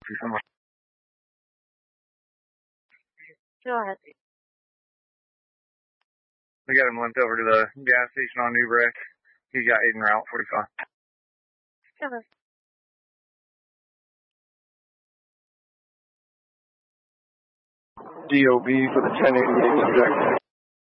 you so much. Go ahead. We got him linked over to the gas station on New Breck. He got en route 45. Go ahead. DOB for the 1088 subject.